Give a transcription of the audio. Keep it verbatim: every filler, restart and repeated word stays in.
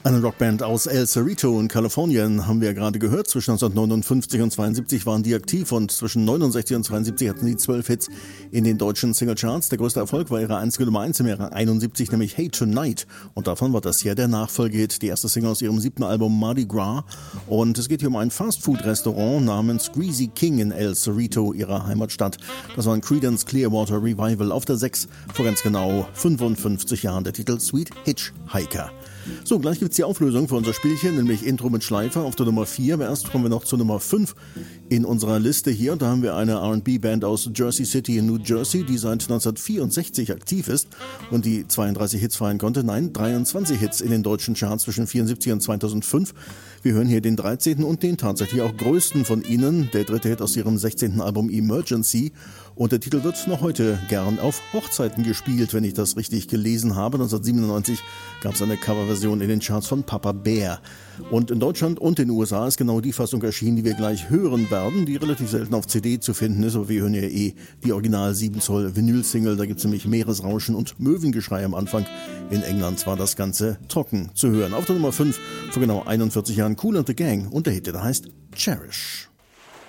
Eine Rockband aus El Cerrito in Kalifornien haben wir gerade gehört. Zwischen neunzehnhundertneunundfünfzig und zweiundsiebzig waren die aktiv und zwischen neunundsechzig und zweiundsiebzig hatten sie zwölf Hits in den deutschen Singlecharts. Der größte Erfolg war ihre einzige Nummer eins im Jahre einundsiebzig, nämlich Hey Tonight. Und davon war das hier der Nachfolgehit, die erste Single aus ihrem siebten Album Mardi Gras. Und es geht hier um ein Fastfood-Restaurant namens Greasy King in El Cerrito, ihrer Heimatstadt. Das war ein Creedence Clearwater Revival auf der sechs vor ganz genau fünfundfünfzig Jahren. Der Titel Sweet Hitchhiker. So, gleich gibt's die Auflösung für unser Spielchen, nämlich Intro mit Schleifer auf der Nummer vier. Aber erst kommen wir noch zur Nummer fünf in unserer Liste hier. Da haben wir eine R and B-Band aus Jersey City in New Jersey, die seit neunzehnhundertvierundsechzig aktiv ist und die zweiunddreißig Hits feiern konnte. Nein, dreiundzwanzig Hits in den deutschen Charts zwischen vierundsiebzig und zweitausendfünf. Wir hören hier den dreizehnten und den tatsächlich auch größten von ihnen, der dritte Hit aus ihrem sechzehnten Album Emergency. Und der Titel wird noch heute gern auf Hochzeiten gespielt, wenn ich das richtig gelesen habe. neunzehnhundertsiebenundneunzig gab es eine Coverversion in den Charts von Papa Bear. Und in Deutschland und den U S A ist genau die Fassung erschienen, die wir gleich hören werden, die relativ selten auf C D zu finden ist. Aber wir hören ja eh die Original sieben Zoll Vinyl-Single. Da gibt es nämlich Meeresrauschen und Möwengeschrei am Anfang. In England war das Ganze trocken zu hören. Auf der Nummer fünf vor genau einundvierzig Jahren Kool and the Gang und der Hit, der heißt Cherish.